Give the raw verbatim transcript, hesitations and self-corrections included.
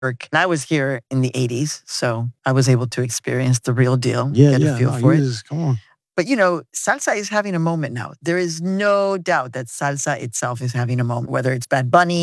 And I was here in the eighties, so I was able to experience the real deal, Yeah, get a yeah, feel no, for you it. just come on. But, you know, salsa is having a moment now. There is no doubt that salsa itself is having a moment, whether it's Bad Bunny